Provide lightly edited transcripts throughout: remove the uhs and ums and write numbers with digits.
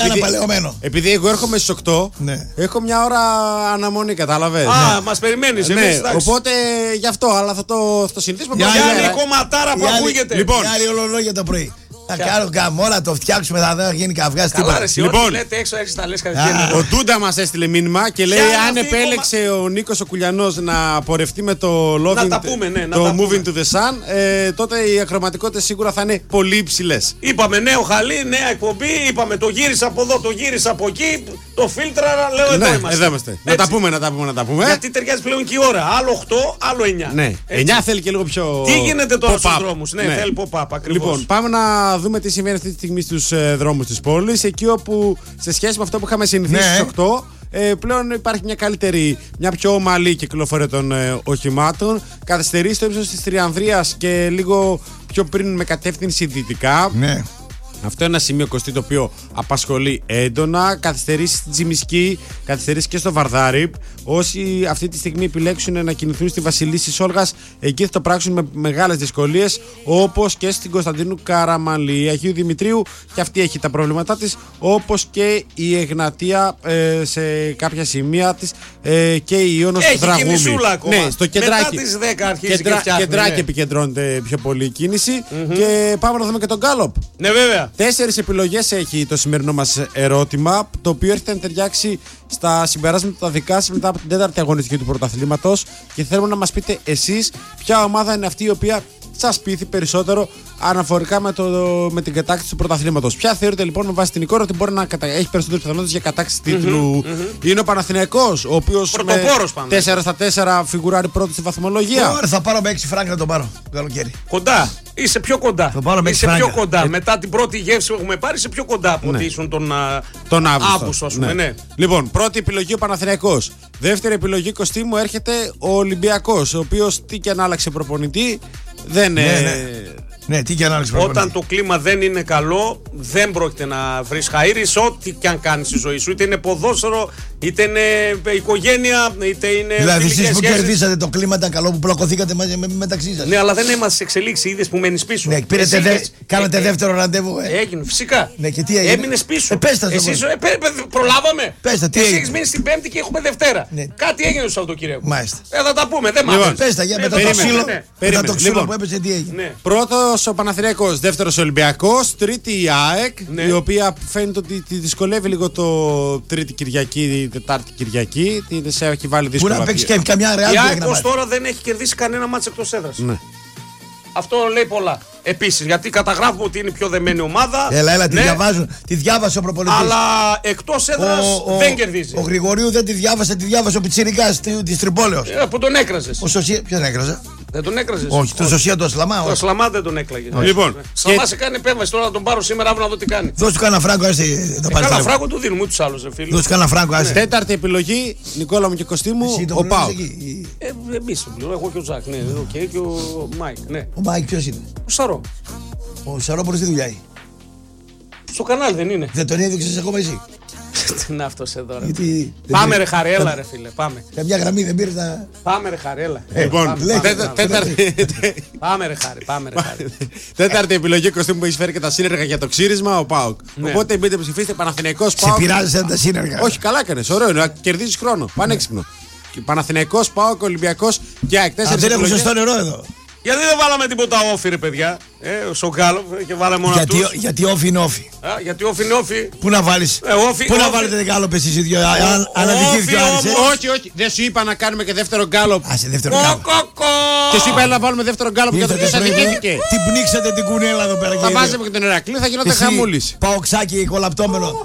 Επειδή εγώ έρχομαι στις 8, έχω μια ώρα αναμονή, κατάλαβες. Μας περιμένεις εμείς. Οπότε γι' αυτό, αλλά θα το συνηθίσουμε. Γιάννη κομματάρα που ακούγεται. Λοιπόν, άλλη ολολόγια το πρωί. Θα κάνω καμόνα, το φτιάξουμε, θα γίνει καυγάς. Λοιπόν, λέτε έξω, τα λες κατευθείαν. Ο Ντούντα μας έστειλε μήνυμα και λέει αν επέλεξε ο Νίκος ο Κουλιανός να πορευτεί με το Moving to the Sun, τότε οι ακροματικότητες σίγουρα θα είναι πολύ υψηλές. Είπαμε νέο χαλί, νέα εκπομπή, είπαμε το γύρισα από εδώ, το γύρισα από εκεί, το φίλτρα, λέω εδώ είμαστε. Να τα πούμε. Γιατί ταιριάζει πλέον και η ώρα. Άλλο 8, άλλο 9. Ναι, 9 θέλει και λίγο πιο. Τι γίνεται τώρα στους δρόμους. Ναι, θέλει pop-up ακριβώς. Λοιπόν, πάμε να δούμε τι συμβαίνει αυτή τη στιγμή στους δρόμους της πόλης. Εκεί όπου σε σχέση με αυτό που είχαμε συνηθίσει στις 8, πλέον υπάρχει μια πιο ομαλή κυκλοφορία των οχημάτων. Καθυστερεί στο ύψος της Τριανδρίας και λίγο πιο πριν με κατεύθυνση δυτικά. Ναι. Αυτό είναι ένα σημείο, Κωστή, το οποίο απασχολεί έντονα. Καθυστερήσει στην Τζιμισκή, καθυστερήσει και στο Βαρδάρι. Όσοι αυτή τη στιγμή επιλέξουν να κινηθούν στη Βασιλίσσης Όλγας, εκεί θα το πράξουν με μεγάλες δυσκολίες, όπως και στην Κωνσταντίνου Καραμανλή. Η Αγίου Δημητρίου και αυτή έχει τα προβλήματά της, όπως και η Εγνατία σε κάποια σημεία της και η Ιώνος Δραγούμη. Έχει κινησούλα ακόμα. Ναι, στο κεντράκι. Μετά τις 10 αρχίζει και φτιάχνει. Κεντράκι επικεντρώνεται πιο πολύ η κίνηση. Και πάμε να δούμε και τον γκάλοπ. Ναι, βέβαια. 4 επιλογές έχει το σημερινό μας ερώτημα, το οποίο έρχεται να ταιριάξει στα συμπεράσματα τα δικά σας μετά από την 4η αγωνιστική του πρωταθλήματος και θέλουμε να μας πείτε εσείς ποια ομάδα είναι αυτή η οποία σας πείθει περισσότερο αναφορικά με την κατάκτηση του πρωταθλήματος. Ποια θεωρείτε λοιπόν με βάση την εικόνα ότι μπορεί να έχει περισσότερες πιθανότητες για κατάκτηση τίτλου? Είναι ο Παναθηναϊκός, ο οποίος με 4-4 φιγουράρει πρώτο στη βαθμολογία. Θα πάρω με 6 φράγκα να τον πάρω το καλοκαίρι. Κοντά. Είσαι πιο κοντά. Είσαι πιο κοντά. Μετά την πρώτη γεύση που έχουμε πάρει, είσαι πιο κοντά από ότι ήσουν τον Αύγουστο, ας πούμε. Ναι. Λοιπόν, πρώτη επιλογή ο Παναθηναϊκός. Δεύτερη επιλογή, Κωστή μου, έρχεται ο Ολυμπιακός, ο οποίος τι και αν άλλαξε προπονητή, δεν. Ναι, τι και αν άλλαξε προπονητή. Όταν το κλίμα δεν είναι καλό, δεν πρόκειται να βρεις χαΐρι ό,τι και αν κάνεις στη ζωή σου. Είτε είναι ποδόσφαιρο, είτε είναι οικογένεια, είτε είναι. Δηλαδή, εσείς που κερδίσατε το κλίμα ήταν καλό που πλακωθήκατε μεταξύ σας. Ναι, αλλά δεν είμαστε σε εξελίξει, είδες που μένεις πίσω. Ναι, κάνατε δεύτερο ραντεβού. Έγινε, φυσικά. Ναι, και τι έγινε? Έμεινες πίσω. Προλάβαμε. Πέστα, τι εσύ έχεις μείνει στην Πέμπτη και έχουμε Δευτέρα. Ναι. Κάτι έγινε στο Σαββατοκύριακο. Μάλιστα. Θα τα πούμε, δεν μάθαμε. Πέστα, για μετά το ξύλο που έπεσε, τι έγινε? Πρώτος ο Παναθηναϊκός, δεύτερος ο Ολυμπιακός, τρίτη η ΑΕΚ, η οποία φαίνεται ότι τη δυσκολεύει λίγο το Τρίτη Κυριακή, Τετάρτη Κυριακή. Τη έχει βάλει δύσκολα. Μπορεί να παίξει και καμιά Ρεάλ. Η ΑΕΚ ως τώρα δεν έχει κερδίσει κανένα μάτς εκτός έδρας. Ναι. Αυτό λέει πολλά. Επίσης, γιατί καταγράφουμε ότι είναι η πιο δεμένη ομάδα. Έλα, τη διάβασε ο προπονητής. Αλλά εκτός έδρας δεν κερδίζει. Ο Γρηγορίου δεν τη διάβασε ο Πιτσιρικάς της Τρυπόλεως. Που τον έκραζες. Ποιον έκραζε? Δεν τον έκραζες? Όχι, τον Σωσία τον Ασλαμά. Το Ασλαμά δεν τον έκλαγε. Λοιπόν, Ασλαμά σε κάνει επέμβαση τώρα να τον πάρω σήμερα, αύριο να δω τι κάνει. Δώσ' του κάνα φράγκο, κάνα φράγκο του δίνουμε τους άλλους, φίλοι. Δώσ' του κάνα φράγκο, άσε. Τέταρτη επιλογή, Νικόλα μου και Κωστή μου, ο ΠΑΟΚ. Εμείς τον πληρώνω, εγώ και ο Τζακ, ναι, και ο Μάικ. Ο Μάικ ποιος είναι? Ο Σαρό. Ο Σαρό προς τι δουλειά είναι? Στο κανάλι δεν είναι? Δεν τον έδειξες ακόμα εσύ? Τι είναι αυτός εδώ ρε? Πάμε ρε Χαρέλα ρε φίλε, πάμε. Καμιά γραμμή δεν πήρες να... Πάμε ρε Χαρέλα. Λοιπόν, τέταρτη... Πάμε ρε Χαρή. Τέταρτη επιλογή, Κωστή μου, που έχει φέρει και τα σύνεργα για το ξύρισμα, ο ΠΑΟΚ. Οπότε μπείτε ψηφίστε Παναθηναϊκός ΠΑΟΚ. Σε πειράζεσαι τα σύνεργα? Όχι, καλά έκανες, ωραίο είναι, να κερδίζεις χρόνο, πανέξυπνο. Παναθηναϊκός, ΠΑΟΚ, Ολυμπιακός και ΑΕΚ. Δεν έχω σωστό νερό εδώ. Γιατί δεν βάλαμε τίποτα όφι ρε παιδιά? Στο γκάλοπ και βάλαμε μόνο αυτούς. Γιατί όφι είναι όφι. Γιατί όφι είναι όφι. Πού να βάλεις? Πού να βάλετε την γκάλοπ εσείς οι δυο? Αναδικήθηκε ο Άρης. Όχι. Δεν σου είπα να κάνουμε και δεύτερο γκάλοπ. Α, σε δεύτερο γκάλοπ. Και σου είπα να βάλουμε δεύτερο γκάλοπ για το ποιος αδικήθηκε. Τι πνίξατε την κουνέλα εδώ πέρα. Θα βάζαμε και τον Ηρακλή, θα γινόταν χαμούλης. Παοξάκι κολαπτώμενο.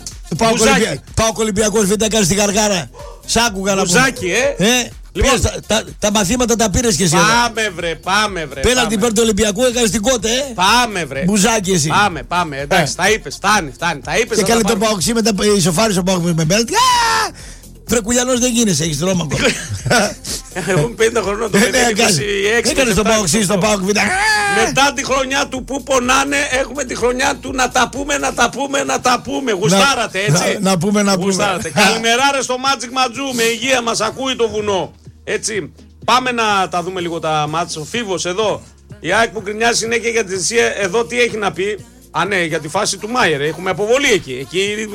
Πάοκ Ολυμπιακός, δεν τα κάνεις στην Γαργάρα. Σ' άκουγα να πω. Λοιπόν, τα μαθήματα τα πήρες και εσύ. Πάμε βρε. Πέραν την πέραν του Ολυμπιακού έκανες την κότε, Πάμε βρε. Μπουζάκι εσύ. Πάμε. Εντάξει, τα είπες, φτάνει. Τα είπες. Και καλή τον Παοξή μετά ισοφάρισε ο Παοξή με μπέλτ. Βρε κουλιανός δεν γίνεσαι, έχεις δρόμο ακόμα. Εγώ είμαι 50 χρονών, το παιδί 26. Έκανες τον Παοξή στον Παοξή. Μετά τη χρονιά του που πονάνε, έχουμε τη χρονιά του να τα πούμε. Γουστάρατε, έτσι. Να πούμε. Καλημερά ρε στο Magic Ματζού, με υγεία μας ακούει το βουνό. Έτσι, πάμε να τα δούμε λίγο τα μάτς. Ο Φίβος εδώ, η ΑΕΚ που γκρινιάζει συνέχεια για τη θυσία, εδώ τι έχει να πει? Α, ναι, για τη φάση του Μάιερ. Έχουμε αποβολή εκεί. Εκεί